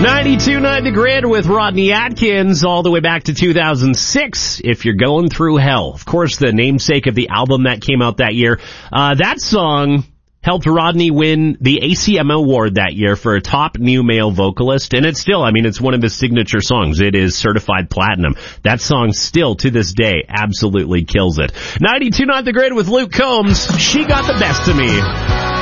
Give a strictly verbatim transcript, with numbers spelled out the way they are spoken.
ninety-two point nine The Grid with Rodney Atkins all the way back to two thousand six, If You're Going Through Hell. Of course, the namesake of the album that came out that year. Uh, that song helped Rodney win the A C M Award that year for a top new male vocalist. And it's still, I mean, it's one of his signature songs. It is certified platinum. That song still, to this day, absolutely kills it. ninety-two point nine The Grid with Luke Combs. She Got the Best of Me.